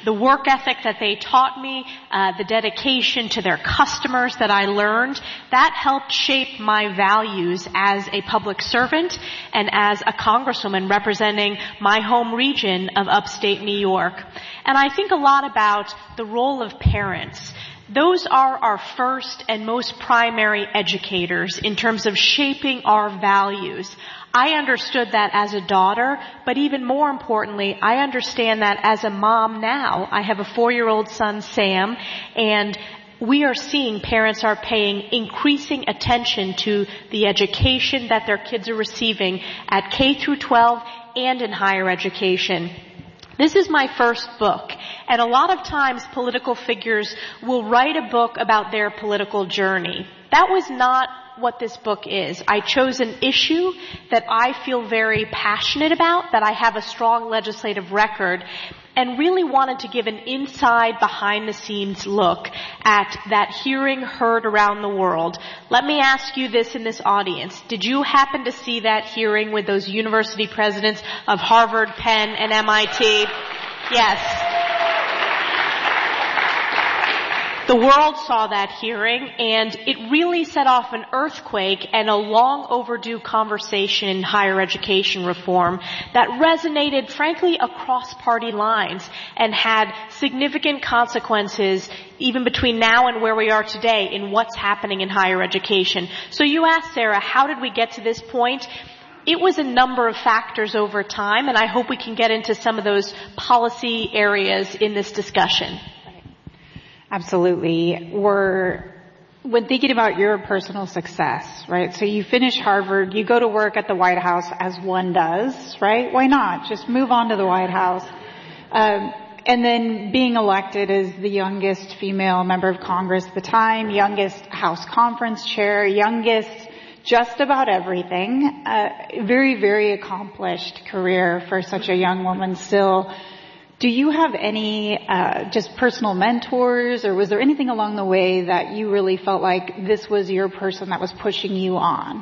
the work ethic that they taught me, the dedication to their customers that I learned, that helped shape my values as a public servant and as a congresswoman representing my home region of upstate New York. And I think a lot about the role of parents. Those are our first and most primary educators in terms of shaping our values. I understood that as a daughter, but even more importantly, I understand that as a mom now. I have a 4-year-old son, Sam, and we are seeing parents are paying increasing attention to the education that their kids are receiving at K through 12 and in higher education. This is my first book, and a lot of times political figures will write a book about their political journey. That was not what this book is. I chose an issue that I feel very passionate about, that I have a strong legislative record, and really wanted to give an inside, behind-the-scenes look at that hearing heard around the world. Let me ask you this in this audience. Did you happen to see that hearing with those university presidents of Harvard, Penn, and MIT? Yes. The world saw that hearing, and it really set off an earthquake and a long overdue conversation in higher education reform that resonated, frankly, across party lines and had significant consequences even between now and where we are today in what's happening in higher education. So you asked, Sarah, how did we get to this point? It was a number of factors over time, and I hope we can get into some of those policy areas in this discussion. Absolutely. When thinking about your personal success, right? So you finish Harvard, you go to work at the White House as one does, right? Why not? Just move on to the White House. And then being elected as the youngest female member of Congress at the time, youngest House Conference Chair, youngest just about everything. Very, very accomplished career for such a young woman still. Do you have any just personal mentors, or was there anything along the way that you really felt like this was your person that was pushing you on?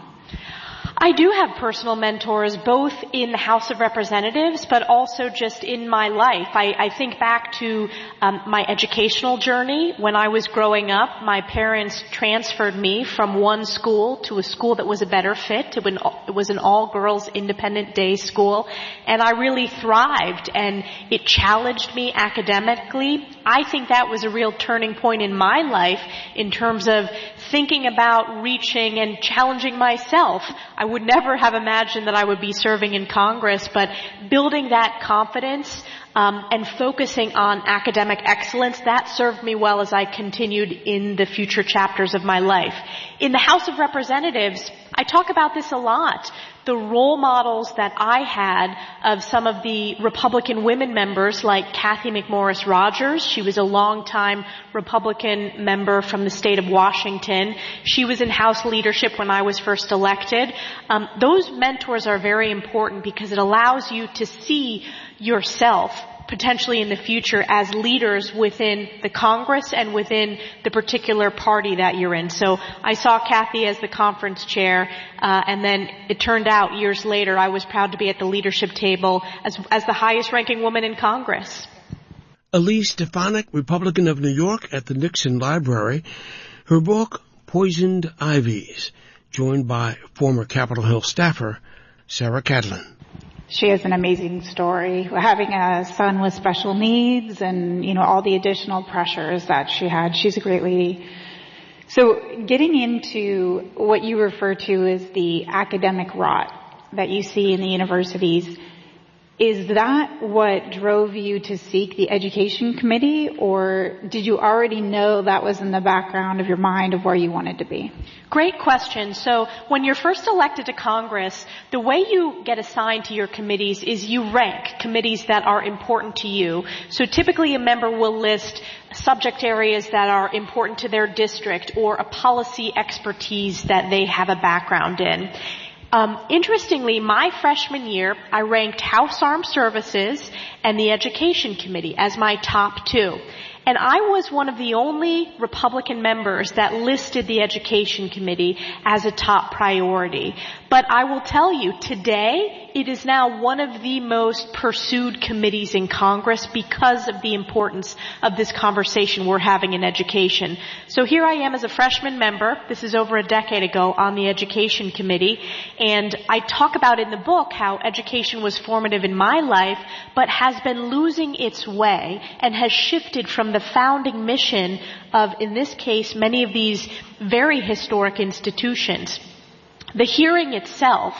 I do have personal mentors, both in the House of Representatives, but also just in my life. I think back to my educational journey. When I was growing up, my parents transferred me from one school to a school that was a better fit. It was an all-girls independent day school, and I really thrived, and it challenged me academically. I think that was a real turning point in my life in terms of thinking about reaching and challenging myself. I would never have imagined that I would be serving in Congress, but building that confidence and focusing on academic excellence, that served me well as I continued in the future chapters of my life. In the House of Representatives, I talk about this a lot. The role models that I had of some of the Republican women members like Cathy McMorris Rodgers. She was a longtime Republican member from the state of Washington. She was in House leadership when I was first elected. Those mentors are very important because it allows you to see yourself potentially in the future as leaders within the Congress and within the particular party that you're in. So I saw Cathy as the conference chair, and then it turned out years later I was proud to be at the leadership table as the highest ranking woman in Congress. Elise Stefanik, Republican of New York at the Nixon Library. Her book, Poisoned Ivies, joined by former Capitol Hill staffer Sarah Catlin. She has an amazing story, having a son with special needs and, all the additional pressures that she had. She's a great lady. So getting into what you refer to as the academic rot that you see in the universities, is that what drove you to seek the Education Committee, or did you already know that was in the background of your mind of where you wanted to be? Great question. So when you're first elected to Congress, the way you get assigned to your committees is you rank committees that are important to you. So typically a member will list subject areas that are important to their district or a policy expertise that they have a background in. Interestingly, my freshman year, I ranked House Armed Services and the Education Committee as my top two. And I was one of the only Republican members that listed the Education Committee as a top priority. But I will tell you, today, it is now one of the most pursued committees in Congress because of the importance of this conversation we're having in education. So here I am as a freshman member, this is over a decade ago, on the Education Committee, and I talk about in the book how education was formative in my life, but has been losing its way and has shifted from the founding mission of, in this case, many of these very historic institutions. The hearing itself,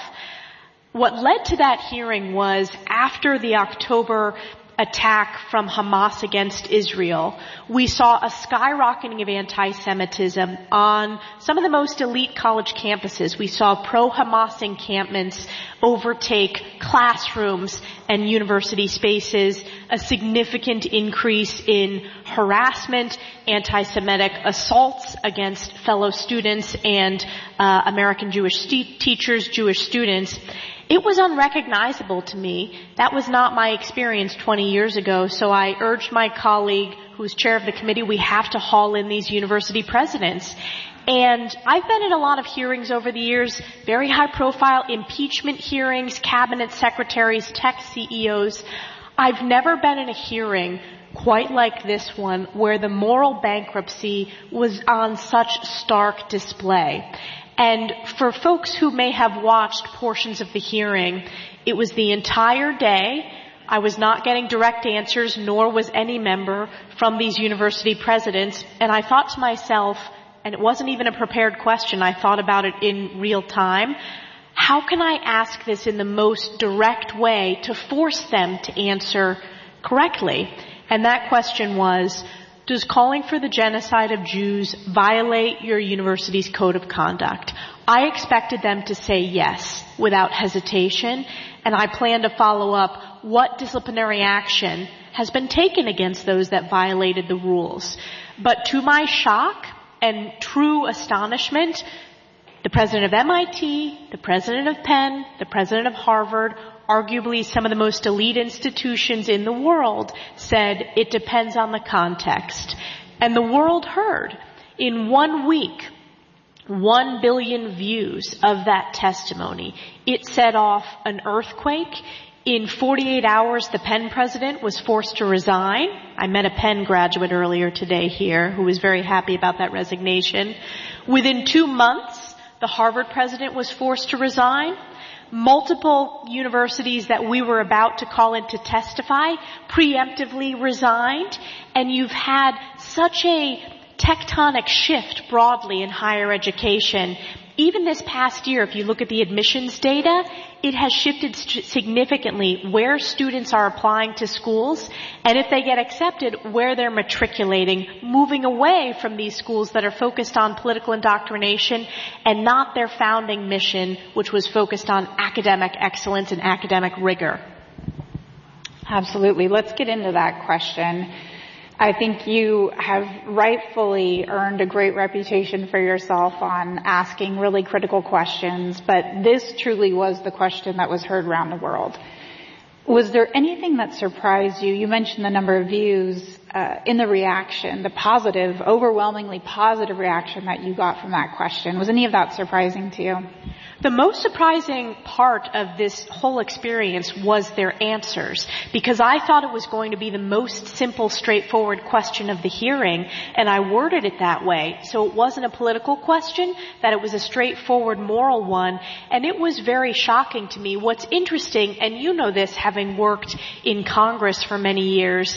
what led to that hearing was after the October attack from Hamas against Israel, we saw a skyrocketing of anti-Semitism on some of the most elite college campuses. We saw pro-Hamas encampments overtake classrooms and university spaces, a significant increase in harassment, anti-Semitic assaults against fellow students and American Jewish teachers, Jewish students. It was unrecognizable to me. That was not my experience 20 years ago, so I urged my colleague, who's chair of the committee, we have to haul in these university presidents. And I've been in a lot of hearings over the years, very high-profile impeachment hearings, cabinet secretaries, tech CEOs. I've never been in a hearing quite like this one where the moral bankruptcy was on such stark display. And for folks who may have watched portions of the hearing, it was the entire day. I was not getting direct answers, nor was any member from these university presidents. And I thought to myself, and it wasn't even a prepared question, I thought about it in real time, how can I ask this in the most direct way to force them to answer correctly? And that question was, does calling for the genocide of Jews violate your university's code of conduct? I expected them to say yes without hesitation, and I plan to follow up what disciplinary action has been taken against those that violated the rules. But to my shock and true astonishment, the president of MIT, the president of Penn, the president of Harvard, arguably some of the most elite institutions in the world, said it depends on the context. And the world heard. In 1 week, 1 billion views of that testimony. It set off an earthquake. In 48 hours, the Penn president was forced to resign. I met a Penn graduate earlier today here who was very happy about that resignation. Within 2 months, the Harvard president was forced to resign. Multiple universities that we were about to call in to testify preemptively resigned, and you've had such a tectonic shift broadly in higher education. Even this past year, if you look at the admissions data, it has shifted significantly where students are applying to schools, and if they get accepted, where they're matriculating, moving away from these schools that are focused on political indoctrination and not their founding mission, which was focused on academic excellence and academic rigor. Absolutely. Let's get into that question. I think you have rightfully earned a great reputation for yourself on asking really critical questions, but this truly was the question that was heard around the world. Was there anything that surprised you? You mentioned the number of views in the reaction, the positive, overwhelmingly positive reaction that you got from that question. Was any of that surprising to you? The most surprising part of this whole experience was their answers, because I thought it was going to be the most simple, straightforward question of the hearing, and I worded it that way. So it wasn't a political question, that it was a straightforward moral one, and it was very shocking to me. What's interesting, and you know this having worked in Congress for many years,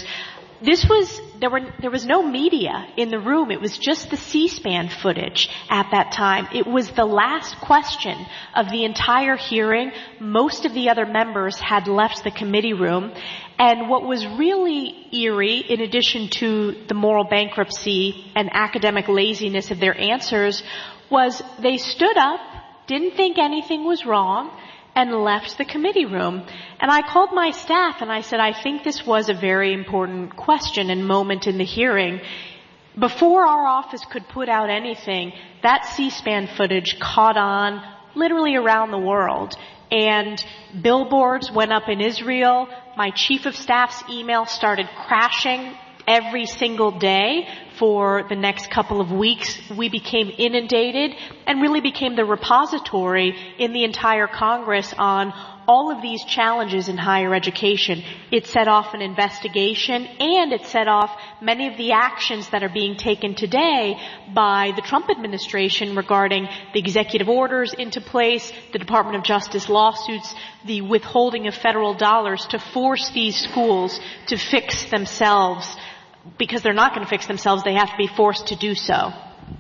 there was no media in the room. It was just the C-SPAN footage at that time. It was the last question of the entire hearing. Most of the other members had left the committee room. And what was really eerie, in addition to the moral bankruptcy and academic laziness of their answers, was they stood up, didn't think anything was wrong, and left the committee room. And I called my staff and I said, I think this was a very important question and moment in the hearing. Before our office could put out anything, that C-SPAN footage caught on literally around the world. And billboards went up in Israel. My chief of staff's email started crashing every single day for the next couple of weeks. We became inundated and really became the repository in the entire Congress on all of these challenges in higher education. It set off an investigation, and it set off many of the actions that are being taken today by the Trump administration regarding the executive orders into place, the Department of Justice lawsuits, the withholding of federal dollars to force these schools to fix themselves. Because they're not going to fix themselves, they have to be forced to do so.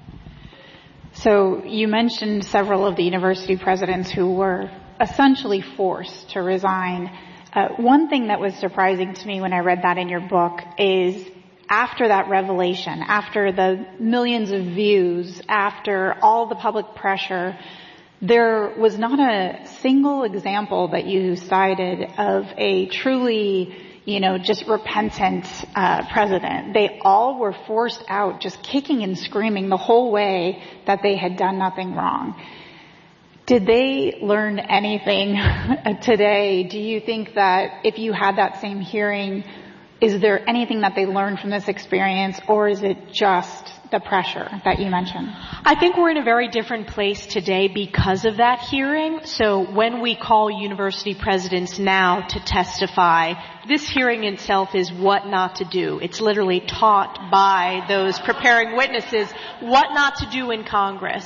So you mentioned several of the university presidents who were essentially forced to resign. One thing that was surprising to me when I read that in your book is after that revelation, after the millions of views, after all the public pressure, there was not a single example that you cited of a truly, just repentant president. They all were forced out, just kicking and screaming the whole way that they had done nothing wrong. Did they learn anything today? Do you think that if you had that same hearing, is there anything that they learned from this experience, or is it just the pressure that you mentioned? I think we're in a very different place today because of that hearing. So when we call university presidents now to testify, this hearing itself is what not to do. It's literally taught by those preparing witnesses what not to do in Congress.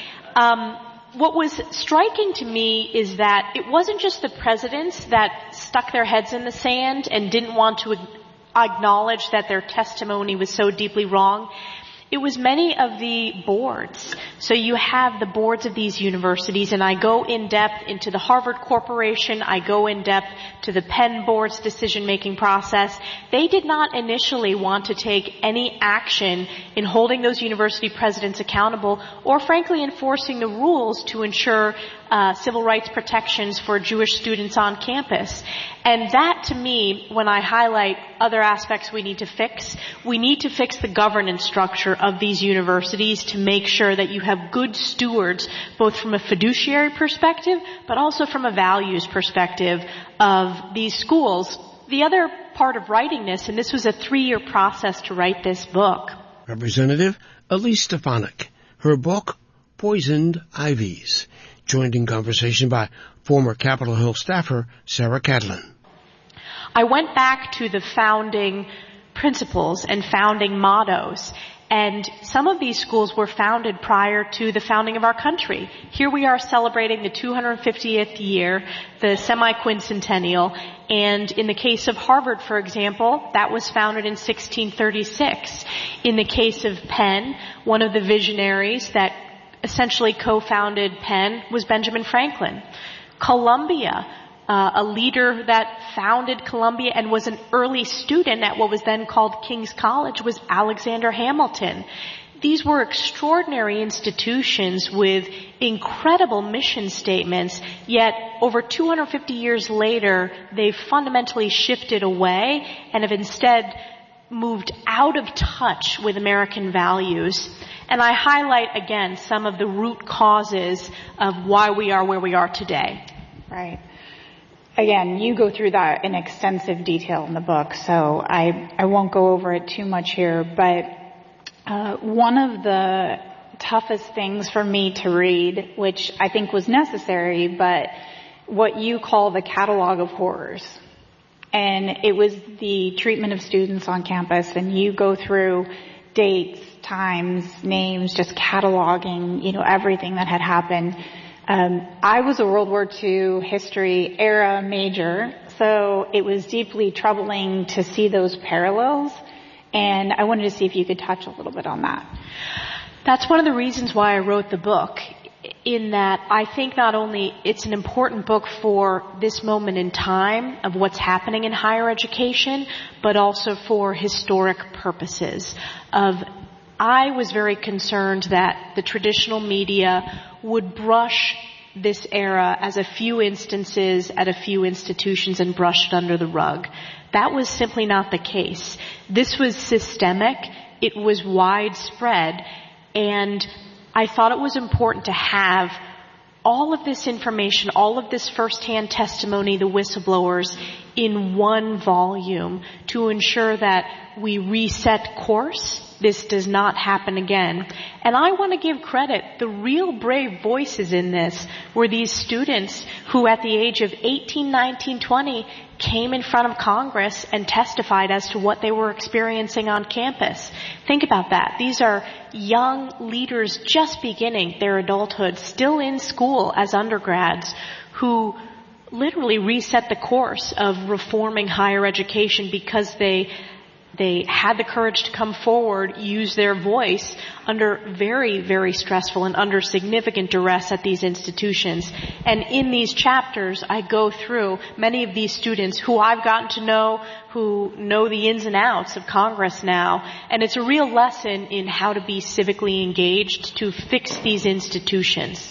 What was striking to me is that it wasn't just the presidents that stuck their heads in the sand and didn't want to acknowledge that their testimony was so deeply wrong. It was many of the boards. So you have the boards of these universities, and I go in depth into the Harvard Corporation. I go in depth to the Penn Board's decision-making process. They did not initially want to take any action in holding those university presidents accountable or, frankly, enforcing the rules to ensure civil rights protections for Jewish students on campus. And that, to me, when I highlight other aspects we need to fix the governance structure of these universities to make sure that you have good stewards, both from a fiduciary perspective, but also from a values perspective of these schools. The other part of writing this, and this was a 3-year process to write this book. Representative Elise Stefanik. Her book, Poisoned Ivies, joined in conversation by former Capitol Hill staffer Sarah Catalin. I went back to the founding principles and founding mottos, and some of these schools were founded prior to the founding of our country. Here we are celebrating the 250th year, the semi-quincentennial, and in the case of Harvard, for example, that was founded in 1636. In the case of Penn, one of the visionaries that essentially co-founded Penn was Benjamin Franklin. Columbia, a leader that founded Columbia and was an early student at what was then called King's College, was Alexander Hamilton. These were extraordinary institutions with incredible mission statements, yet over 250 years later, they've fundamentally shifted away and have instead moved out of touch with American values. And I highlight, again, some of the root causes of why we are where we are today. Right. Again, you go through that in extensive detail in the book, so I won't go over it too much here, but one of the toughest things for me to read, which I think was necessary, but what you call the catalog of horrors. And it was the treatment of students on campus, and you go through dates, times, names, just cataloging, everything that had happened. I was a World War II history era major, so it was deeply troubling to see those parallels, and I wanted to see if you could touch a little bit on that. That's one of the reasons why I wrote the book, in that I think not only it's an important book for this moment in time of what's happening in higher education, but also for historic purposes. I was very concerned that the traditional media would brush this era as a few instances at a few institutions and brush it under the rug. That was simply not the case. This was systemic, it was widespread, and I thought it was important to have all of this information, all of this firsthand testimony, the whistleblowers, in one volume to ensure that we reset course. This does not happen again. And I want to give credit. The real brave voices in this were these students who at the age of 18, 19, 20 came in front of Congress and testified as to what they were experiencing on campus. Think about that. These are young leaders just beginning their adulthood, still in school as undergrads, who literally reset the course of reforming higher education because they had the courage to come forward, use their voice under very, very stressful and under significant duress at these institutions. And in these chapters, I go through many of these students who I've gotten to know, who know the ins and outs of Congress now. And it's a real lesson in how to be civically engaged to fix these institutions.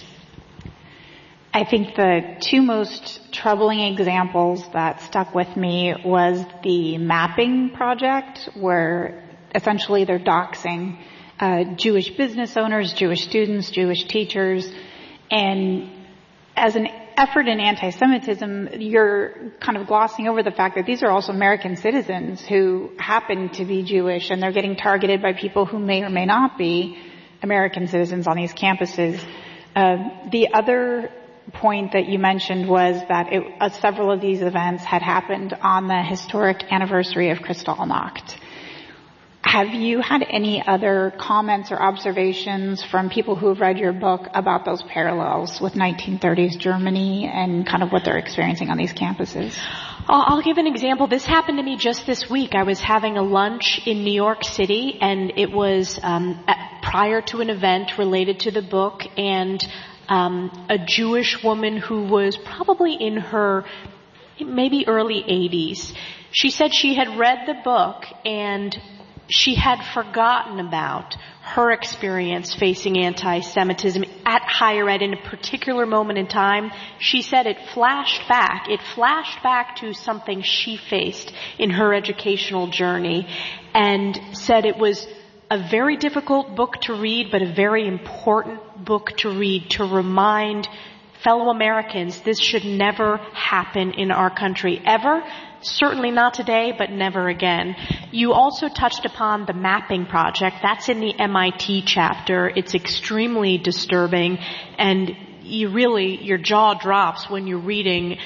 I think the two most troubling examples that stuck with me was the mapping project, where essentially they're doxing Jewish business owners, Jewish students, Jewish teachers. And as an effort in anti-Semitism, you're kind of glossing over the fact that these are also American citizens who happen to be Jewish, and they're getting targeted by people who may or may not be American citizens on these campuses. The other point that you mentioned was that several of these events had happened on the historic anniversary of Kristallnacht. Have you had any other comments or observations from people who have read your book about those parallels with 1930s Germany and kind of what they're experiencing on these campuses? I'll give an example. This happened to me just this week. I was having a lunch in New York City, and it was prior to an event related to the book, and a Jewish woman who was probably in her maybe early 80s. She said she had read the book and she had forgotten about her experience facing anti-Semitism at higher ed in a particular moment in time. She said it flashed back to something she faced in her educational journey, and said it was a very difficult book to read, but a very important book to read to remind fellow Americans this should never happen in our country ever. Certainly not today, but never again. You also touched upon the mapping project. That's in the MIT chapter. It's extremely disturbing, and your jaw drops when you're reading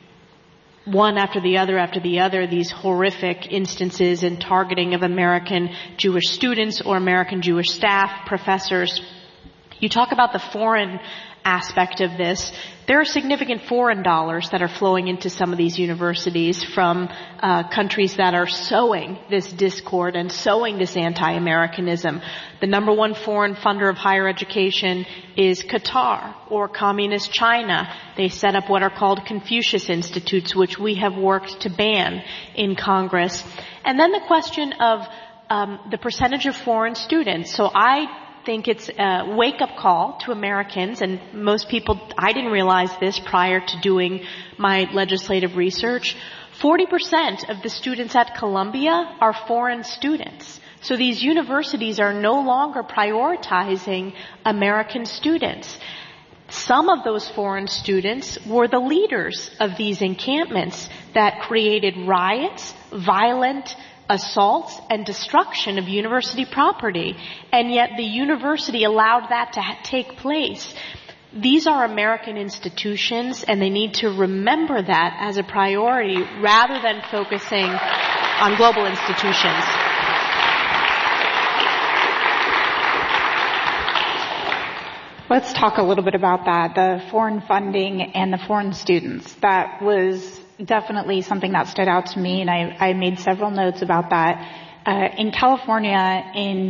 one after the other, these horrific instances and targeting of American Jewish students or American Jewish staff, professors. You talk about the foreign aspect of this. There are significant foreign dollars that are flowing into some of these universities from countries that are sowing this discord and sowing this anti-Americanism. The number one foreign funder of higher education is Qatar or Communist China. They set up what are called Confucius Institutes, which we have worked to ban in Congress. And then the question of the percentage of foreign students. So I think it's a wake-up call to Americans, and most people, I didn't realize this prior to doing my legislative research. 40% of the students at Columbia are foreign students. So these universities are no longer prioritizing American students. Some of those foreign students were the leaders of these encampments that created riots, violent assaults, and destruction of university property. And yet the university allowed that to take place. These are American institutions, and they need to remember that as a priority rather than focusing on global institutions. Let's talk a little bit about that, the foreign funding and the foreign students. That was definitely something that stood out to me, and I made several notes about that. In California in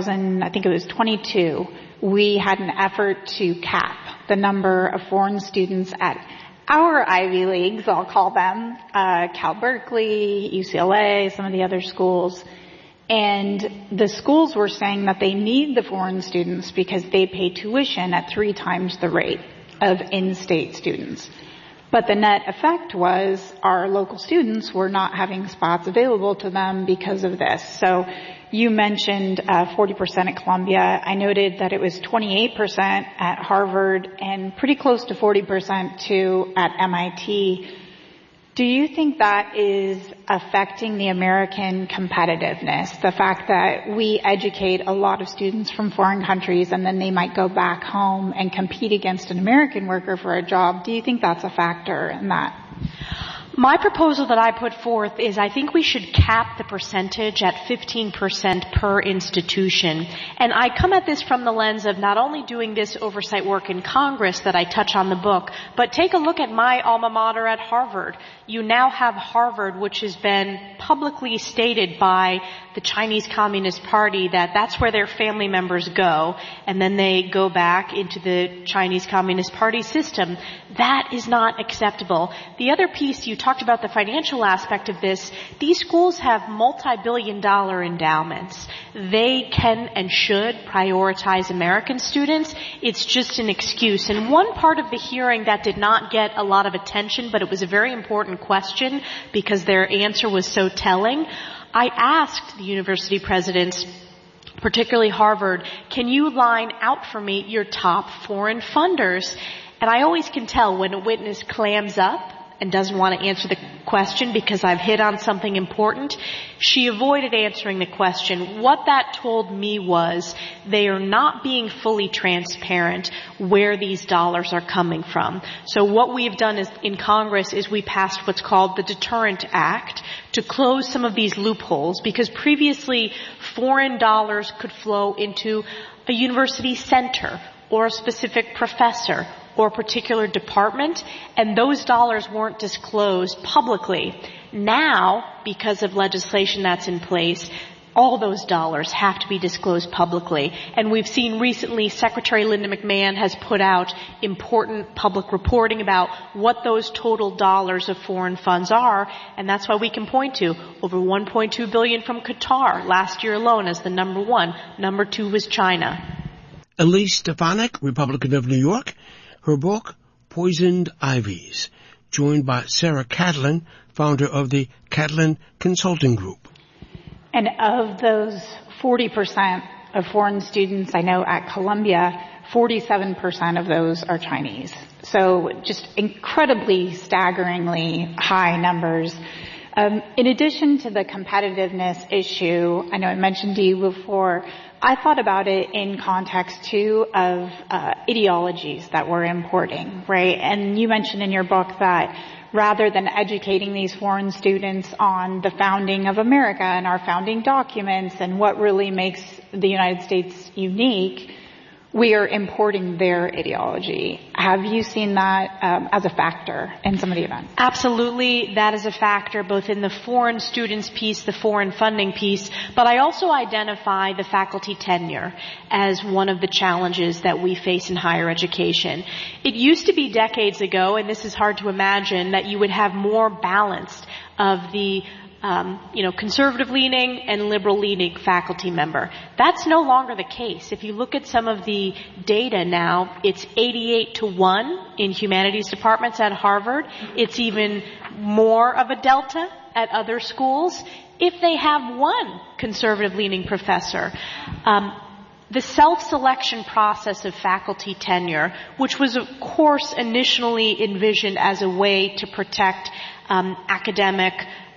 2022, we had an effort to cap the number of foreign students at our Ivy Leagues, I'll call them, Cal Berkeley, UCLA, some of the other schools. And the schools were saying that they need the foreign students because they pay tuition at 3 times the rate of in-state students. But the net effect was our local students were not having spots available to them because of this. So you mentioned 40% at Columbia. I noted that it was 28% at Harvard and pretty close to 40% too at MIT. Do you think that is affecting the American competitiveness? The fact that we educate a lot of students from foreign countries and then they might go back home and compete against an American worker for a job. Do you think that's a factor in that? My proposal that I put forth is I think we should cap the percentage at 15% per institution. And I come at this from the lens of not only doing this oversight work in Congress that I touch on the book, but take a look at my alma mater at Harvard. You now have Harvard, which has been publicly stated by the Chinese Communist Party that that's where their family members go, and then they go back into the Chinese Communist Party system. That is not acceptable. The other piece, you talked about the financial aspect of this. These schools have multi-billion-dollar endowments. They can and should prioritize American students. It's just an excuse. And one part of the hearing that did not get a lot of attention, but it was a very important question because their answer was so telling. I asked the university presidents, particularly Harvard, can you line out for me your top foreign funders? And I always can tell when a witness clams up and doesn't want to answer the question because I've hit on something important. She avoided answering the question. What that told me was they are not being fully transparent where these dollars are coming from. So what we've done is, in Congress is we passed what's called the Deterrent Act to close some of these loopholes because previously foreign dollars could flow into a university center or a specific professor or a particular department, and those dollars weren't disclosed publicly. Now, because of legislation that's in place, all those dollars have to be disclosed publicly. And we've seen recently Secretary Linda McMahon has put out important public reporting about what those total dollars of foreign funds are, and that's why we can point to over $1.2 billion from Qatar last year alone as the number one. Number two was China. Elise Stefanik, Republican of New York. Her book, Poisoned Ivies, joined by Sarah Catlin, founder of the Catlin Consulting Group. And of those 40% of foreign students I know at Columbia, 47% of those are Chinese. So just incredibly, staggeringly high numbers. In addition to the competitiveness issue, I know I mentioned to you before, I thought about it in context too of ideologies that we're importing, right? And you mentioned in your book that rather than educating these foreign students on the founding of America and our founding documents and what really makes the United States unique, we are importing their ideology. Have you seen that as a factor in some of the events? Absolutely, that is a factor both in the foreign students piece, the foreign funding piece, but I also identify the faculty tenure as one of the challenges that we face in higher education. It used to be decades ago, and this is hard to imagine, that you would have more balanced of the conservative-leaning and liberal-leaning faculty member. That's no longer the case. If you look at some of the data now, it's 88-1 in humanities departments at Harvard. It's even more of a delta at other schools if they have one conservative-leaning professor. The self-selection process of faculty tenure, which was, of course, initially envisioned as a way to protect academic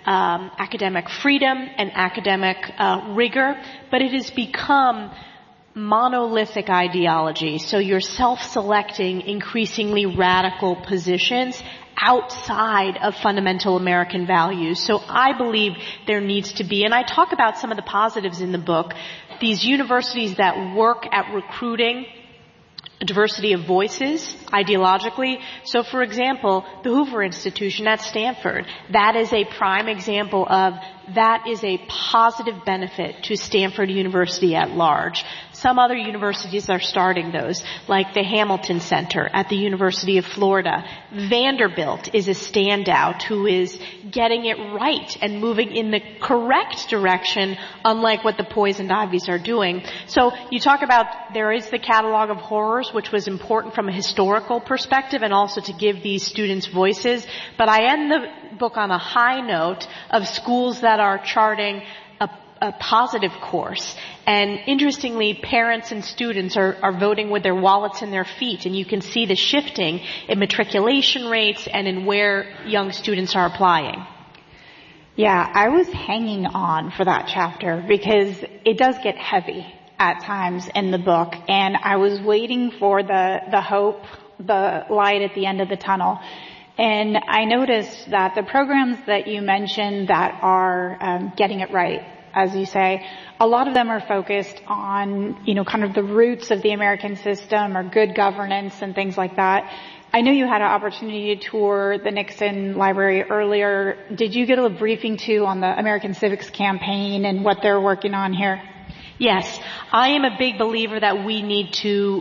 freedom and academic rigor, but it has become monolithic ideology. So you're self-selecting increasingly radical positions outside of fundamental American values. So I believe there needs to be, and I talk about some of the positives in the book, these universities that work at recruiting a diversity of voices ideologically. So, for example, the Hoover Institution at Stanford, that is a prime example of that is a positive benefit to Stanford University at large. Some other universities are starting those, like the Hamilton Center at the University of Florida. Vanderbilt is a standout who is getting it right and moving in the correct direction, unlike what the Poisoned Ivies are doing. So you talk about there is the catalog of horrors, which was important from a historical perspective and also to give these students voices. But I end the book on a high note of schools that are charting a positive course. And interestingly, parents and students are voting with their wallets and their feet, and you can see the shifting in matriculation rates and in where young students are applying. Yeah, I was hanging on for that chapter because it does get heavy at times in the book, and I was waiting for the hope, the light at the end of the tunnel. And I noticed that the programs that you mentioned that are getting it right, as you say, a lot of them are focused on, kind of the roots of the American system or good governance and things like that. I know you had an opportunity to tour the Nixon Library earlier. Did you get a briefing too on the American Civics Campaign and what they're working on here? Yes, I am a big believer that we need to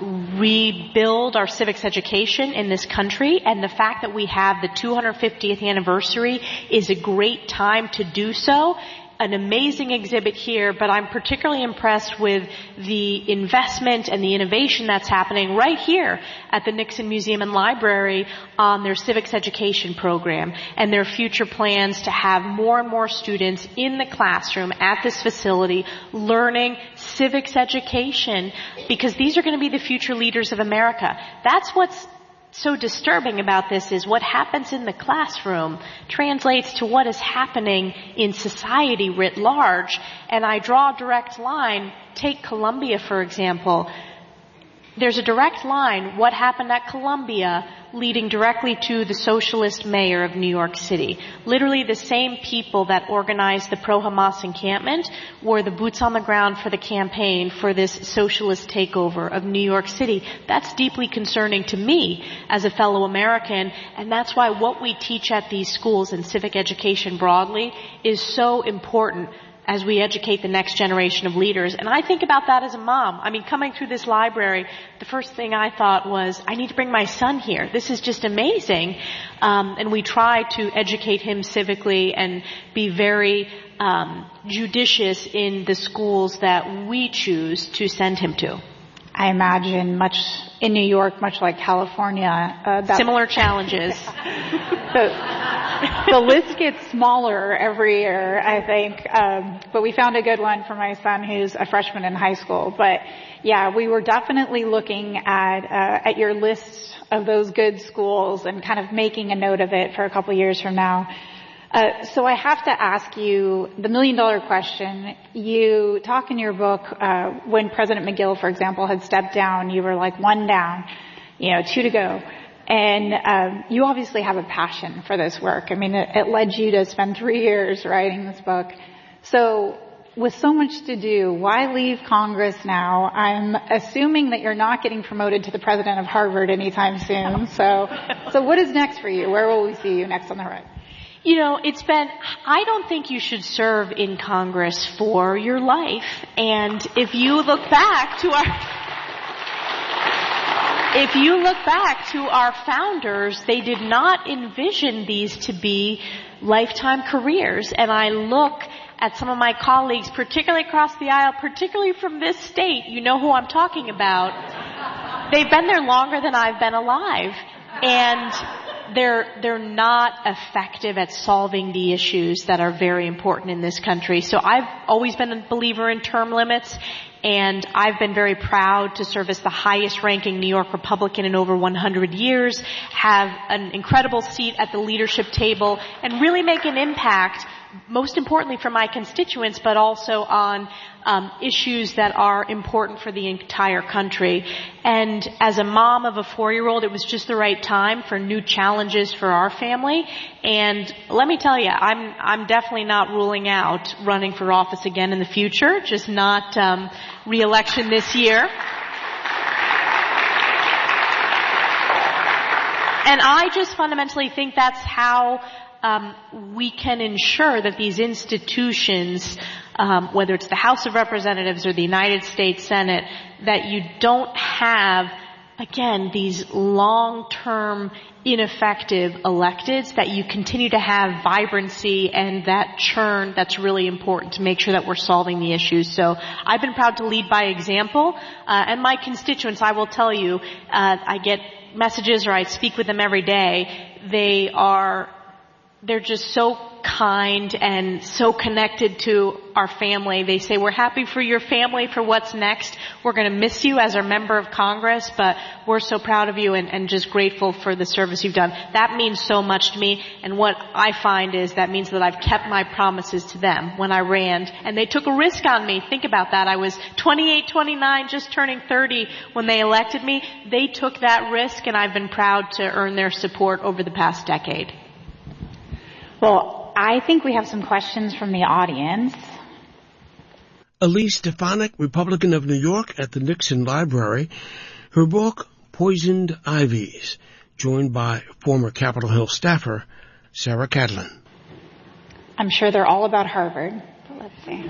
rebuild our civics education in this country, and the fact that we have the 250th anniversary is a great time to do so. An amazing exhibit here, but I'm particularly impressed with the investment and the innovation that's happening right here at the Nixon Museum and Library on their civics education program and their future plans to have more and more students in the classroom at this facility learning civics education, because these are going to be the future leaders of America. That's what's so disturbing about this, is what happens in the classroom translates to what is happening in society writ large. And I draw a direct line. Take Columbia, for example. There's a direct line, what happened at Columbia, leading directly to the socialist mayor of New York City. Literally the same people that organized the pro-Hamas encampment were the boots on the ground for the campaign for this socialist takeover of New York City. That's deeply concerning to me as a fellow American, and that's why what we teach at these schools and civic education broadly is so important as we educate the next generation of leaders. And I think about that as a mom. I mean, coming through this library, the first thing I thought was, I need to bring my son here. This is just amazing. And we try to educate him civically and be very judicious in the schools that we choose to send him to. I imagine much in New York, much like California. Similar challenges. The list gets smaller every year, I think. But we found a good one for my son who's a freshman in high school. But yeah, we were definitely looking at your list of those good schools and kind of making a note of it for a couple years from now. So I have to ask you the $1 million question. You talk in your book, when President McGill, for example, had stepped down, you were like 1 down, 2 to go. And you obviously have a passion for this work. I mean, it led you to spend 3 years writing this book. So with so much to do, why leave Congress now? I'm assuming that you're not getting promoted to the president of Harvard anytime soon. So what is next for you? Where will we see you next on the horizon? I don't think you should serve in Congress for your life. And if you look back to our founders, they did not envision these to be lifetime careers. And I look at some of my colleagues, particularly across the aisle, particularly from this state, you know who I'm talking about. They've been there longer than I've been alive. And they're not effective at solving the issues that are very important in this country. So I've always been a believer in term limits, and I've been very proud to serve as the highest ranking New York Republican in over 100 years, have an incredible seat at the leadership table, and really make an impact, most importantly for my constituents, but also on issues that are important for the entire country. And as a mom of a 4-year-old, it was just the right time for new challenges for our family. And let me tell you, I'm definitely not ruling out running for office again in the future, just not re-election this year. And I just fundamentally think that's how we can ensure that these institutions, whether it's the House of Representatives or the United States Senate, that you don't have, again, these long-term ineffective electeds, that you continue to have vibrancy and that churn that's really important to make sure that we're solving the issues. So I've been proud to lead by example, and my constituents, I will tell you, I get messages or I speak with them every day. They're just so kind and so connected to our family. They say, we're happy for your family, for what's next. We're going to miss you as our member of Congress, but we're so proud of you and just grateful for the service you've done. That means so much to me, and what I find is that means that I've kept my promises to them when I ran, and they took a risk on me. Think about that. I was 28, 29, just turning 30 when they elected me. They took that risk, and I've been proud to earn their support over the past decade. Well, I think we have some questions from the audience. Elise Stefanik, Republican of New York at the Nixon Library. Her book, Poisoned Ivies, joined by former Capitol Hill staffer Sarah Catalin. I'm sure they're all about Harvard, but let's see.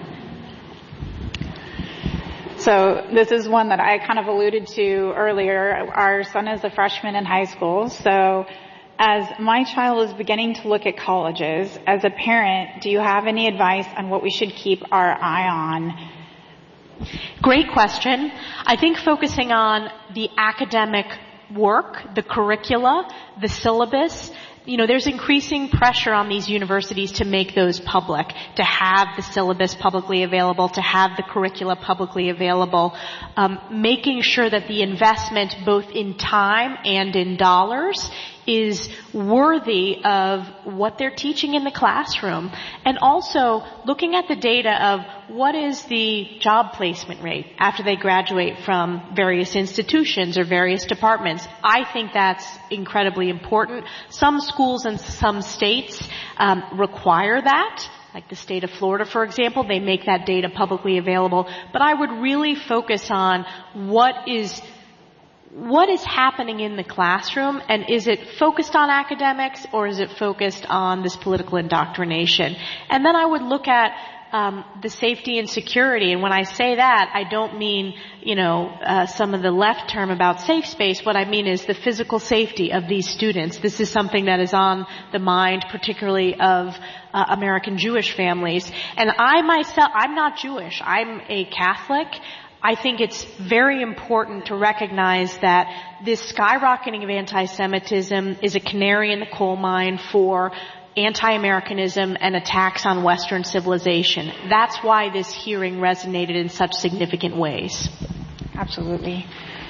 So this is one that I kind of alluded to earlier. Our son is a freshman in high school, so as my child is beginning to look at colleges, as a parent, do you have any advice on what we should keep our eye on? Great question. I think focusing on the academic work, the curricula, the syllabus, there's increasing pressure on these universities to make those public, to have the syllabus publicly available, to have the curricula publicly available, making sure that the investment both in time and in dollars is worthy of what they're teaching in the classroom, and also looking at the data of what is the job placement rate after they graduate from various institutions or various departments. I think that's incredibly important. Some schools and some states require that. Like the state of Florida, for example, they make that data publicly available. But I would really focus on what is happening in the classroom, and is it focused on academics or is it focused on this political indoctrination? And then I would look at the safety and security. And when I say that, I don't mean, some of the left term about safe space. What I mean is the physical safety of these students. This is something that is on the mind, particularly of American Jewish families. And I myself, I'm not Jewish. I'm a Catholic. I think it's very important to recognize that this skyrocketing of anti-Semitism is a canary in the coal mine for anti-Americanism and attacks on Western civilization. That's why this hearing resonated in such significant ways. Absolutely.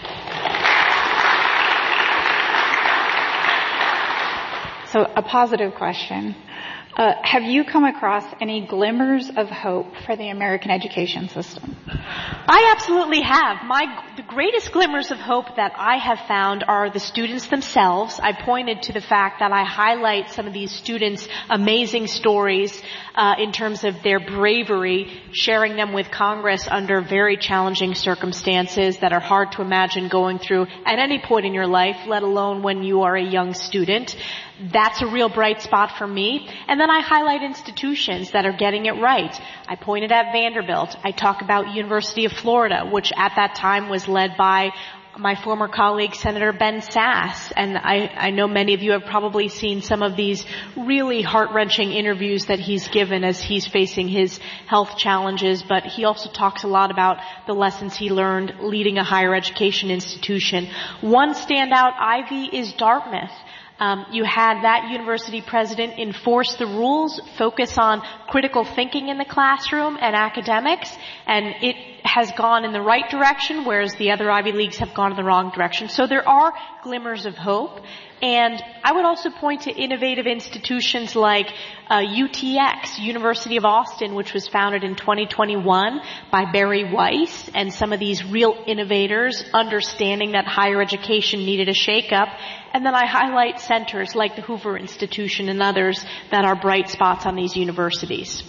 So a positive question. Have you come across any glimmers of hope for the American education system? I absolutely have. The greatest glimmers of hope that I have found are the students themselves. I pointed to the fact that I highlight some of these students' amazing stories in terms of their bravery, sharing them with Congress under very challenging circumstances that are hard to imagine going through at any point in your life, let alone when you are a young student. That's a real bright spot for me. And then I highlight institutions that are getting it right. I pointed at Vanderbilt. I talk about University of Florida, which at that time was led by my former colleague, Senator Ben Sasse. And I know many of you have probably seen some of these really heart-wrenching interviews that he's given as he's facing his health challenges. But he also talks a lot about the lessons he learned leading a higher education institution. One standout ivy is Dartmouth. You had that university president enforce the rules, focus on critical thinking in the classroom and academics, and it has gone in the right direction, whereas the other Ivy Leagues have gone in the wrong direction. So there are glimmers of hope. And I would also point to innovative institutions like UTX, University of Austin, which was founded in 2021 by Barry Weiss, and some of these real innovators understanding that higher education needed a shakeup. And then I highlight centers like the Hoover Institution and others that are bright spots on these universities.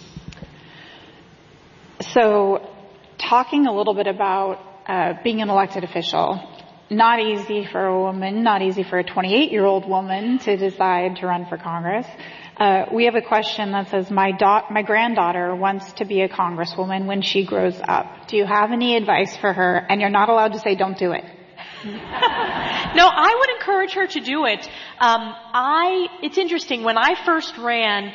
So, talking a little bit about being an elected official, not easy for a woman, not easy for a 28-year-old woman to decide to run for Congress. We have a question that says, my granddaughter wants to be a congresswoman when she grows up. Do you have any advice for her? And you're not allowed to say don't do it. No, I would encourage her to do it. It's interesting. When I first ran,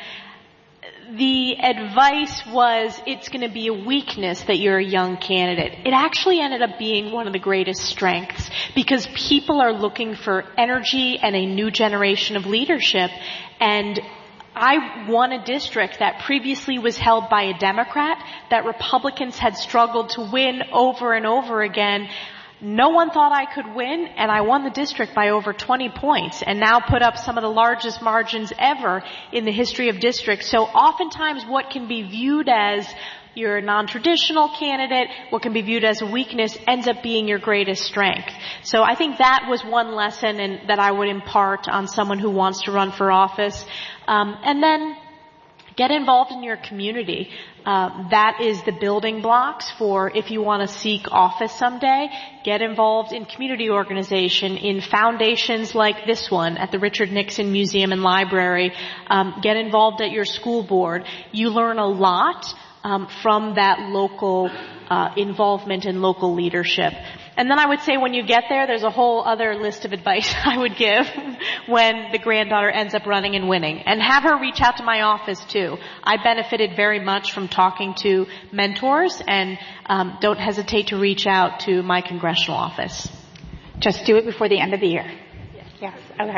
the advice was it's going to be a weakness that you're a young candidate. It actually ended up being one of the greatest strengths because people are looking for energy and a new generation of leadership. And I won a district that previously was held by a Democrat that Republicans had struggled to win over and over again. No one thought I could win, and I won the district by over 20 points and now put up some of the largest margins ever in the history of districts. So oftentimes what can be viewed as you're a non-traditional candidate, what can be viewed as a weakness ends up being your greatest strength. So I think that was one lesson that I would impart on someone who wants to run for office. And then get involved in your community. That is the building blocks for if you want to seek office someday. Get involved in community organization, in foundations like this one at the Richard Nixon Museum and Library. Get involved at your school board. You learn a lot from that local involvement and local leadership. And then I would say when you get there, there's a whole other list of advice I would give when the granddaughter ends up running and winning. And have her reach out to my office too. I benefited very much from talking to mentors, and don't hesitate to reach out to my congressional office. Just do it before the end of the year. Yes.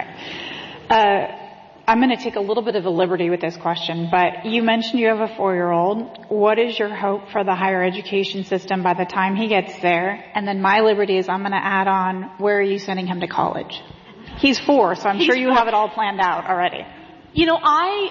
Okay. I'm going to take a little bit of a liberty with this question, but you mentioned you have a 4-year-old. What is your hope for the higher education system by the time he gets there? And then my liberty is I'm going to add on, where are you sending him to college? He's 4, so I'm sure you have it all planned out already. You know,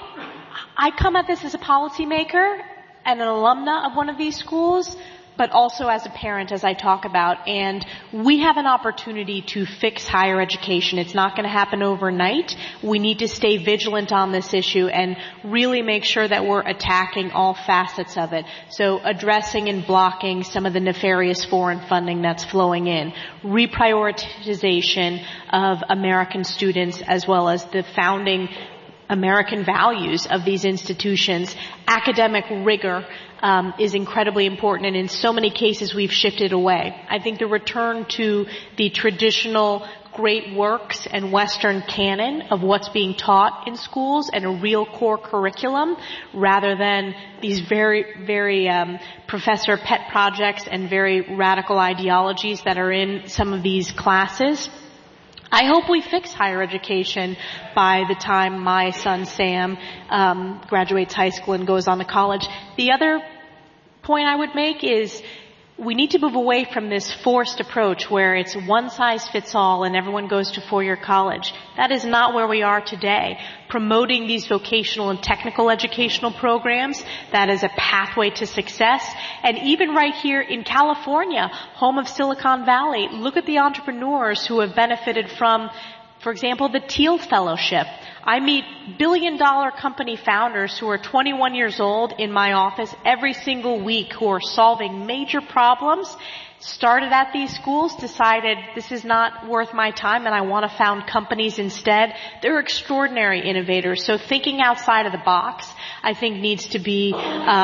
I come at this as a policymaker and an alumna of one of these schools, but also as a parent, as I talk about. And we have an opportunity to fix higher education. It's not going to happen overnight. We need to stay vigilant on this issue and really make sure that we're attacking all facets of it. So addressing and blocking some of the nefarious foreign funding that's flowing in. Reprioritization of American students as well as the founding American values of these institutions. Academic rigor is incredibly important, and in so many cases we've shifted away. I think the return to the traditional great works and Western canon of what's being taught in schools and a real core curriculum rather than these very, very professor pet projects and very radical ideologies that are in some of these classes. I hope we fix higher education by the time my son Sam graduates high school and goes on to college. The other point I would make is we need to move away from this forced approach where it's one size fits all and everyone goes to 4-year college. That is not where we are today. Promoting these vocational and technical educational programs, that is a pathway to success. And even right here in California, home of Silicon Valley, look at the entrepreneurs who have benefited from, for example, the Teal Fellowship. I meet billion-dollar company founders who are 21 years old in my office every single week who are solving major problems, started at these schools, decided this is not worth my time and I want to found companies instead. They're extraordinary innovators. So thinking outside of the box, I think, needs to be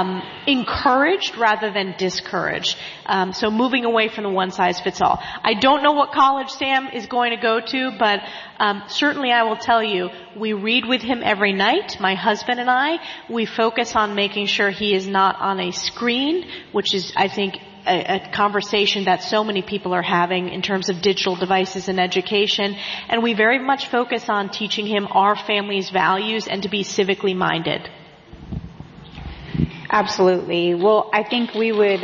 encouraged rather than discouraged. So moving away from the one-size-fits-all. I don't know what college Sam is going to go to, but certainly I will tell you, we read with him every night, my husband and I. We focus on making sure he is not on a screen, which is, I think, a conversation that so many people are having in terms of digital devices and education. And we very much focus on teaching him our family's values and to be civically minded. Absolutely. Well, I think we would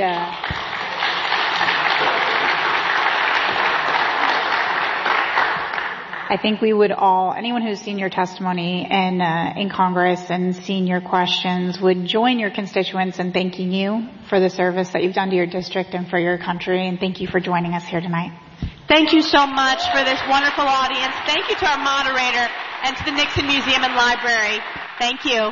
all, anyone who's seen your testimony in Congress and seen your questions would join your constituents in thanking you for the service that you've done to your district and for your country, and thank you for joining us here tonight. Thank you so much for this wonderful audience. Thank you to our moderator and to the Nixon Museum and Library. Thank you.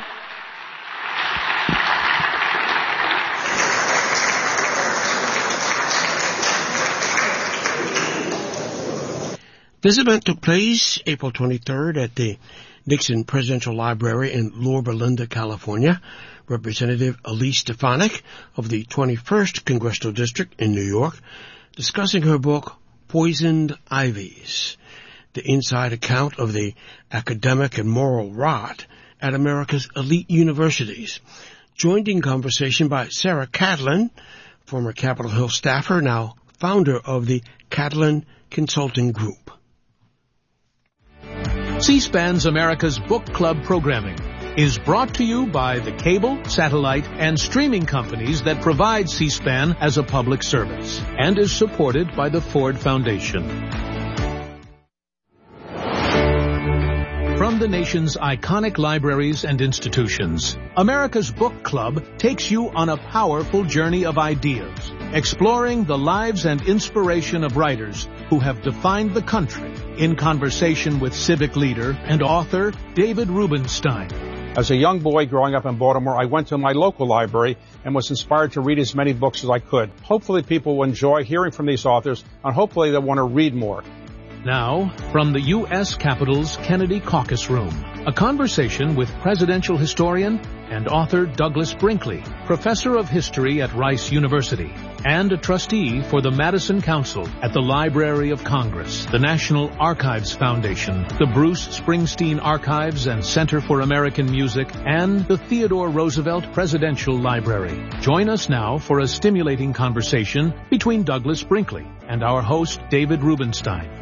This event took place April 23rd at the Nixon Presidential Library in Loma Linda, California, Representative Elise Stefanik of the 21st Congressional District in New York, discussing her book, Poisoned Ivies, the inside account of the academic and moral rot at America's elite universities. Joined in conversation by Sarah Catalin, former Capitol Hill staffer, now founder of the Catalin Consulting Group. C-SPAN's America's Book Club programming is brought to you by the cable, satellite, and streaming companies that provide C-SPAN as a public service, and is supported by the Ford Foundation. From the nation's iconic libraries and institutions, America's Book Club takes you on a powerful journey of ideas, exploring the lives and inspiration of writers who have defined the country, in conversation with civic leader and author David Rubenstein. As a young boy growing up in Baltimore, I went to my local library and was inspired to read as many books as I could. Hopefully people will enjoy hearing from these authors, and hopefully they'll want to read more. Now, from the U.S. Capitol's Kennedy Caucus Room, a conversation with presidential historian and author Douglas Brinkley, professor of history at Rice University, and a trustee for the Madison Council at the Library of Congress, the National Archives Foundation, the Bruce Springsteen Archives and Center for American Music, and the Theodore Roosevelt Presidential Library. Join us now for a stimulating conversation between Douglas Brinkley and our host, David Rubenstein.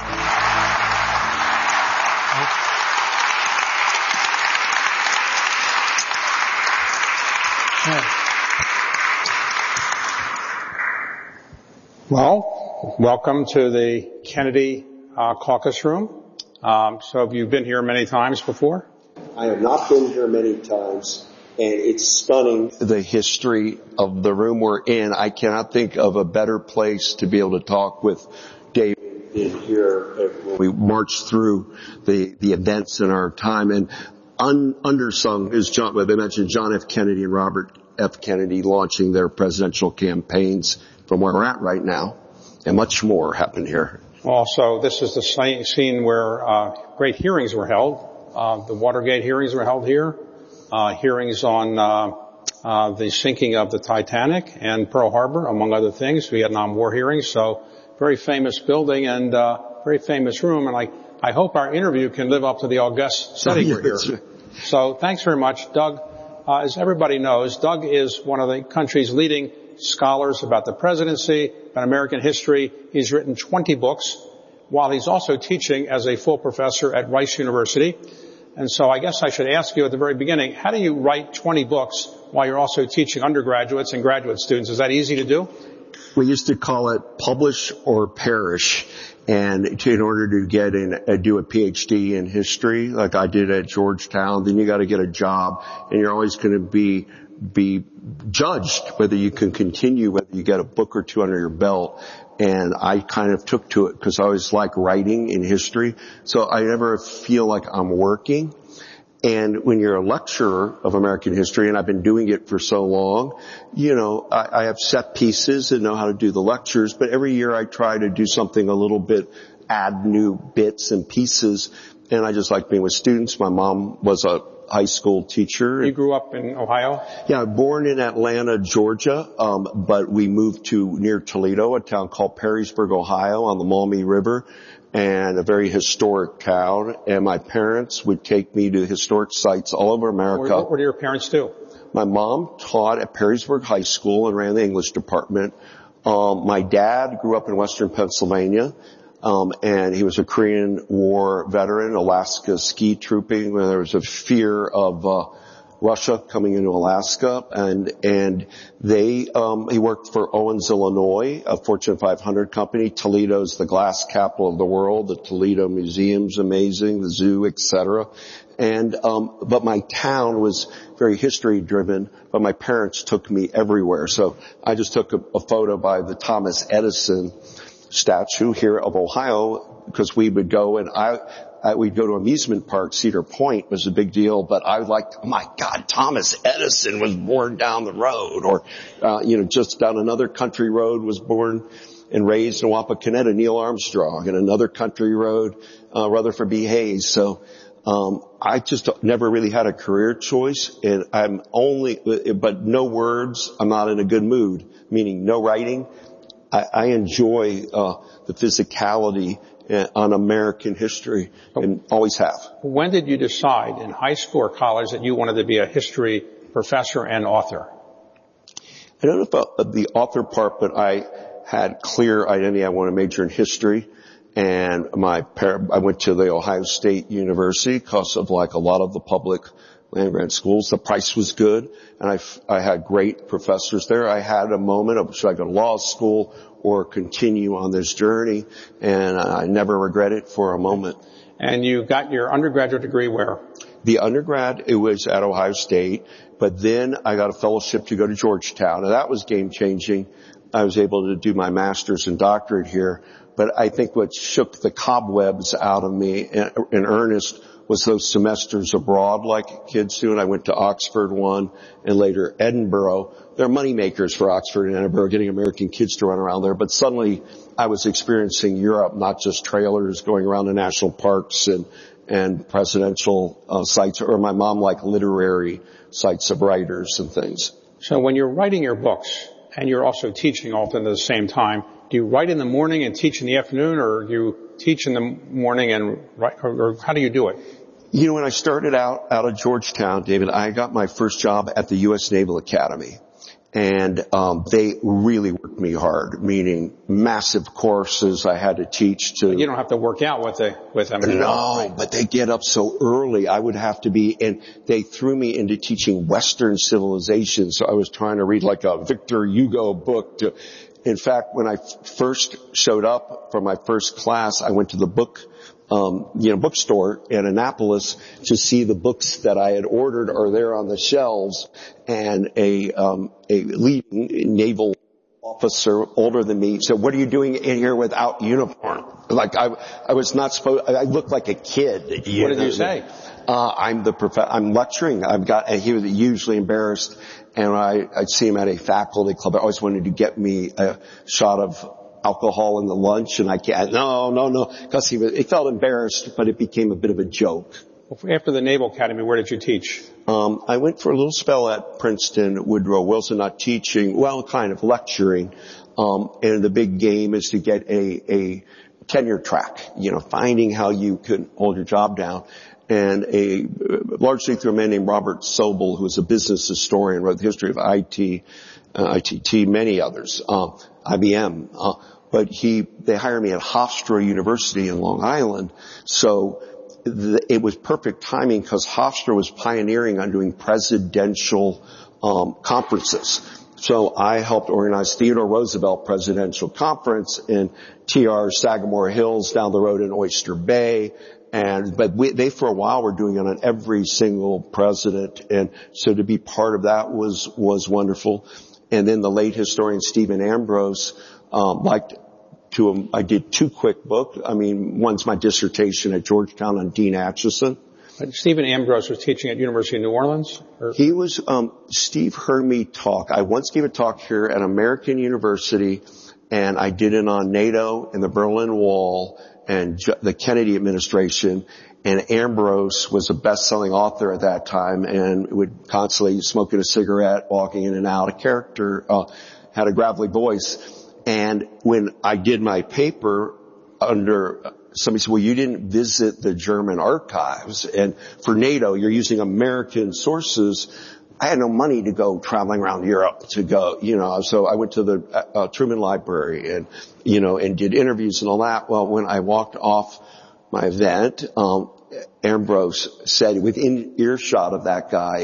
Well, welcome to the Kennedy Caucus Room. So have you been here many times before? I have not been here many times, and it's stunning. The history of the room we're in, I cannot think of a better place to be able to talk with David in here. We marched through the events in our time, and undersung is John. They mentioned John F. Kennedy and Robert F. Kennedy launching their presidential campaigns from where we're at right now, and much more happened here. Also, this is the scene where great hearings were held. The Watergate hearings were held here. Hearings on the sinking of the Titanic and Pearl Harbor, among other things. Vietnam War hearings. So, very famous building and very famous room. And I hope our interview can live up to the august setting we're here. So, thanks very much, Doug. As everybody knows, Doug is one of the country's leading scholars about the presidency, about American history. He's written 20 books, while he's also teaching as a full professor at Rice University. And so I guess I should ask you at the very beginning, how do you write 20 books while you're also teaching undergraduates and graduate students? Is that easy to do? We used to call it publish or perish. And in order to get in, do a PhD in history, like I did at Georgetown, then you got to get a job, and you're always going to be judged whether you can continue, whether you get a book or two under your belt. And I kind of took to it because I always like writing in history. So I never feel like I'm working. And when you're a lecturer of American history, and I've been doing it for so long, you know, I have set pieces and know how to do the lectures, but every year I try to do something a little bit, add new bits and pieces. And I just like being with students. My mom was a high school teacher. You grew up in Ohio? Yeah, born in Atlanta, Georgia, but we moved to near Toledo, a town called Perrysburg, Ohio, on the Maumee River, and a very historic town. And my parents would take me to historic sites all over America. What did your parents do? My mom taught at Perrysburg High School and ran the English department. My dad grew up in Western Pennsylvania. And he was a Korean War veteran, Alaska ski trooping, where there was a fear of Russia coming into Alaska, and he worked for Owens, Illinois, a Fortune 500 company. Toledo's the glass capital of the world. The Toledo Museum's amazing, the zoo, etc. And but my town was very history driven, but my parents took me everywhere. So I just took a photo by the Thomas Edison statue here of Ohio, because we would go and we'd go to amusement park. Cedar Point was a big deal, but I was like, oh my God, Thomas Edison was born down the road, or just down another country road was born and raised in Wapakoneta, Neil Armstrong, and another country road, Rutherford B. Hayes. So I just never really had a career choice, and but no words, I'm not in a good mood, meaning no writing. I enjoy the physicality on American history, and always have. When did you decide, in high school or college, that you wanted to be a history professor and author? I don't know about the author part, but I had clear identity. I wanted to major in history. And I went to the Ohio State University because of like a lot of the public land grant schools. The price was good, and I had great professors there. I had a moment of, should I go to law school or continue on this journey? And I never regret it for a moment. And you got your undergraduate degree where? The undergrad, it was at Ohio State, but then I got a fellowship to go to Georgetown, and that was game changing. I was able to do my master's and doctorate here. But I think what shook the cobwebs out of me in earnest was those semesters abroad like kids do. And I went to Oxford one and later Edinburgh. They're money makers for Oxford and Edinburgh, getting American kids to run around there. But suddenly I was experiencing Europe, not just trailers going around the national parks and presidential sites, or my mom liked literary sites of writers and things. So when you're writing your books and you're also teaching all at the same time, do you write in the morning and teach in the afternoon, or do you teach in the morning and write, or how do you do it? You know, when I started out of Georgetown, David, I got my first job at the U.S. Naval Academy. And they really worked me hard, meaning massive courses I had to teach to. You don't have to work out with them. No, but they get up so early. I would have to be, and they threw me into teaching Western civilization. So I was trying to read like a Victor Hugo book. In fact, when I first showed up for my first class, I went to the bookstore in Annapolis to see the books that I had ordered are there on the shelves, and a leading naval officer older than me said, "What are you doing in here without uniform?" Like I was not supposed, I looked like a kid. What did you say? I'm lecturing. He was usually embarrassed, and I'd see him at a faculty club. I always wanted to get me a shot of alcohol in the lunch, and I can't, no, because he felt embarrassed, but it became a bit of a joke. After the Naval Academy, where did you teach? I went for a little spell at Princeton, Woodrow Wilson, not teaching, well, kind of lecturing. And the big game is to get a tenure track, finding how you could hold your job down. And largely through a man named Robert Sobel, who was a business historian, wrote the history of ITT, many others, IBM. But they hired me at Hofstra University in Long Island. So it was perfect timing because Hofstra was pioneering on doing presidential conferences. So I helped organize Theodore Roosevelt Presidential Conference in TR Sagamore Hills down the road in Oyster Bay. But they for a while were doing it on every single president. And so to be part of that was wonderful. And then the late historian Stephen Ambrose, I did two quick books. One's my dissertation at Georgetown on Dean Acheson. Stephen Ambrose was teaching at University of New Orleans? He was, Steve heard me talk. I once gave a talk here at American University, and I did it on NATO and the Berlin Wall and the Kennedy administration. And Ambrose was a best-selling author at that time and would constantly smoking a cigarette, walking in and out. A character, had a gravelly voice. And when I did my paper somebody said, well, you didn't visit the German archives. And for NATO, you're using American sources. I had no money to go traveling around Europe to go, so I went to the Truman Library and did interviews and all that. Well, when I walked off my event, Ambrose said within earshot of that guy,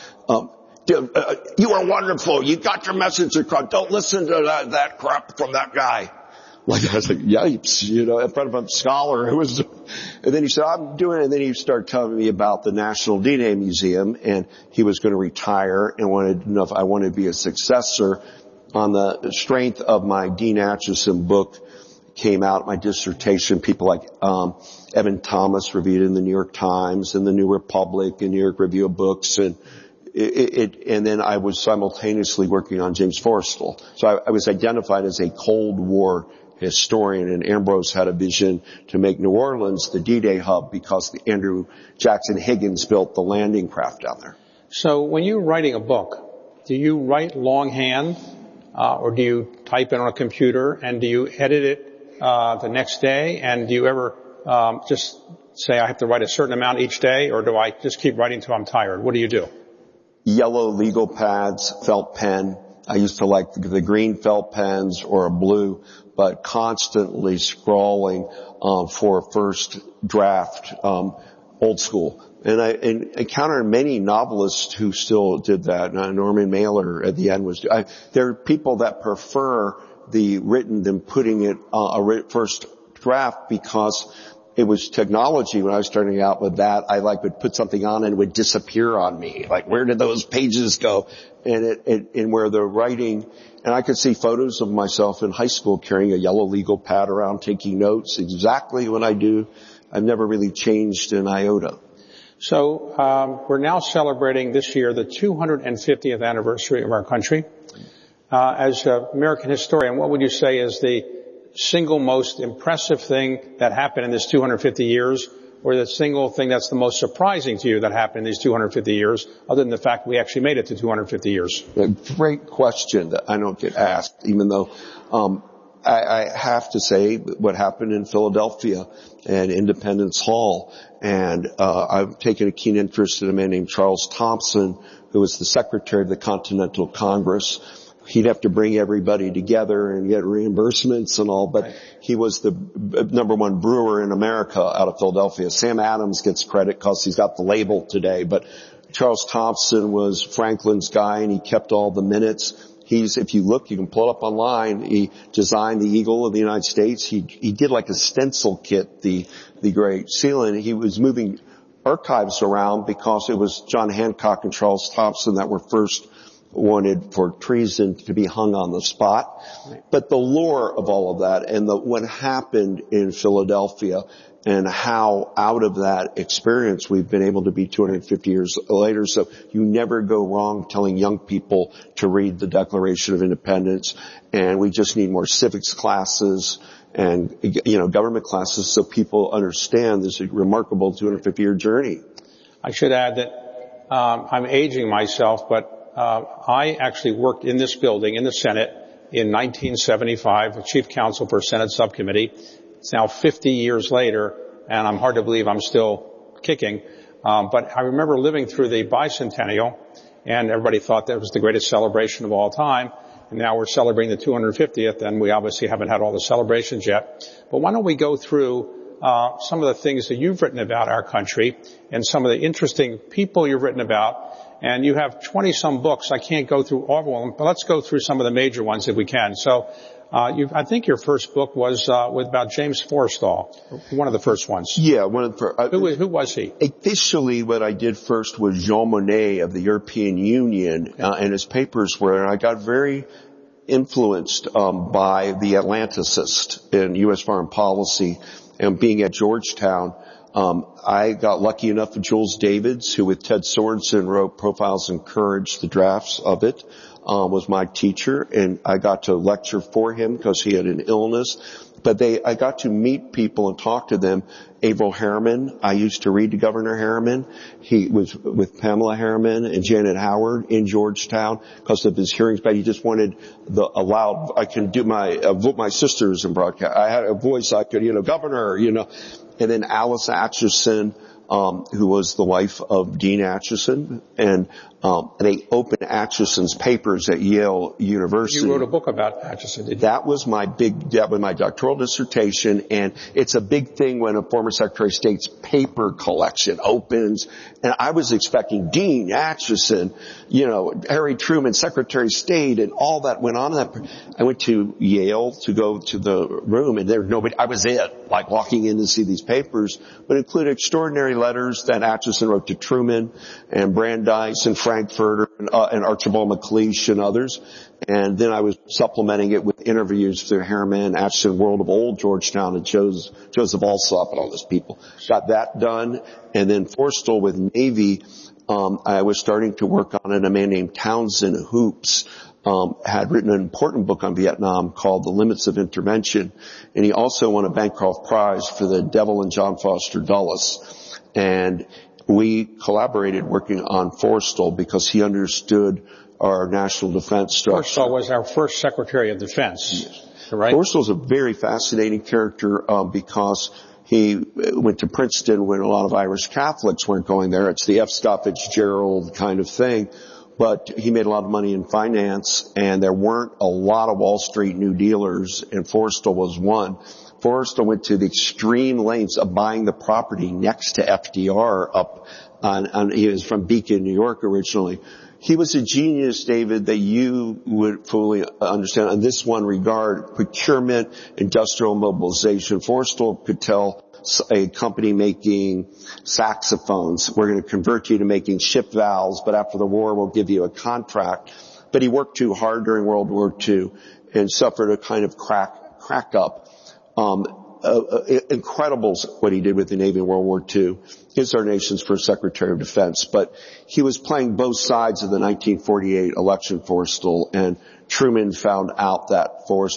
you are wonderful. You got your message across. Don't listen to that crap from that guy. Like, I was like, yipes, in front of a scholar who was, and then he said, I'm doing it. And then he started telling me about the National DNA Museum, and he was going to retire and wanted to know if I wanted to be a successor. On the strength of my Dean Acheson book came out, my dissertation, people like, Evan Thomas reviewed it in the New York Times and the New Republic and New York Review of Books, and then I was simultaneously working on James Forrestal. So I was identified as a Cold War historian, and Ambrose had a vision to make New Orleans the D-Day hub because Andrew Jackson Higgins built the landing craft down there. So when you're writing a book, do you write longhand, or do you type it on a computer, and do you edit it the next day? And do you ever just say, I have to write a certain amount each day, or do I just keep writing till I'm tired? What do you do? Yellow legal pads, felt pen. I used to like the green felt pens or a blue, but constantly scrawling for a first draft, old school. And I encountered many novelists who still did that. Norman Mailer at the end was. There are people that prefer the written than putting it first draft because it was technology when I was starting out with that. I would put something on and it would disappear on me. Like, where did those pages go? And where the writing, and I could see photos of myself in high school carrying a yellow legal pad around, taking notes exactly what I do. I've never really changed an iota. So, we're now celebrating this year the 250th anniversary of our country. As an American historian, what would you say is the single most impressive thing that happened in this 250 years, or the single thing that's the most surprising to you that happened in these 250 years, other than the fact we actually made it to 250 years? A great question that I don't get asked, even though I have to say what happened in Philadelphia and Independence Hall. And I've taken a keen interest in a man named Charles Thompson, who was the secretary of the Continental Congress. He'd have to bring everybody together and get reimbursements and all, but he was the number one brewer in America out of Philadelphia. Sam Adams gets credit because he's got the label today, but Charles Thompson was Franklin's guy, and he kept all the minutes. If you look, you can pull it up online. He designed the Eagle of the United States. He did like a stencil kit, the Great Seal, and he was moving archives around because it was John Hancock and Charles Thompson that were first wanted for treason to be hung on the spot. But the lore of all of that and what happened in Philadelphia and how out of that experience we've been able to be 250 years later. So you never go wrong telling young people to read the Declaration of Independence. And we just need more civics classes and, government classes so people understand this remarkable 250-year journey. I should add that I'm aging myself, but I actually worked in this building in the Senate in 1975, the chief counsel for a Senate subcommittee. It's now 50 years later, and I'm hard to believe I'm still kicking. But I remember living through the bicentennial, and everybody thought that was the greatest celebration of all time. And now we're celebrating the 250th, and we obviously haven't had all the celebrations yet. But why don't we go through some of the things that you've written about our country and some of the interesting people you've written about. And you have 20-some books. I can't go through all of them, but let's go through some of the major ones if we can. So, I think your first book was about James Forrestal, one of the first ones. Yeah, one of the first. Who was he? Officially, what I did first was Jean Monnet of the European Union, and his papers were, and I got very influenced by the Atlanticist in U.S. foreign policy, and being at Georgetown. I got lucky enough with Jules Davids, who with Ted Sorensen wrote Profiles in Courage, the drafts of it, was my teacher, and I got to lecture for him because he had an illness. But I got to meet people and talk to them. Averell Harriman, I used to read to Governor Harriman. He was with Pamela Harriman and Janet Howard in Georgetown because of his hearings, but he just wanted I can do my sisters in broadcast. I had a voice I could, governor, And then Alice Atchison, who was the wife of Dean Acheson, and they opened Acheson's papers at Yale University. You wrote a book about Acheson, didn't you? That was my doctoral dissertation, and it's a big thing when a former Secretary of State's paper collection opens. And I was expecting Dean Acheson, Harry Truman, Secretary of State, and all that went on. I went to Yale to go to the room, and there was nobody. I was like walking in to see these papers, but included extraordinary letters that Acheson wrote to Truman and Brandeis and Frankfurter and Archibald MacLeish and others. And then I was supplementing it with interviews for Harriman, Acheson, World of Old Georgetown, and Joseph Alsop and all those people. Got that done. And then Forrestal with Navy, I was starting to work on it. A man named Townsend Hoops had written an important book on Vietnam called The Limits of Intervention, and he also won a Bancroft Prize for The Devil and John Foster Dulles. And we collaborated working on Forrestal because he understood our national defense structure. Forrestal was our first Secretary of Defense, right? Forrestal is a very fascinating character because he went to Princeton when a lot of Irish Catholics weren't going there. It's the F. Scott Fitzgerald kind of thing. But he made a lot of money in finance, and there weren't a lot of Wall Street New Dealers, and Forrestal was one. Forrestal went to the extreme lengths of buying the property next to FDR up on he was from Beacon, New York originally. He was a genius, David, that you would fully understand in this one regard: procurement, industrial mobilization. Forrestal could tell a company making saxophones, we're going to convert you to making ship valves, but after the war we'll give you a contract. But he worked too hard during World War II and suffered a kind of crack up. Incredible what he did with the Navy in World War II. He's our nation's first Secretary of Defense. But he was playing both sides of the 1948 election, Forrestal, and Truman found out that Forrestal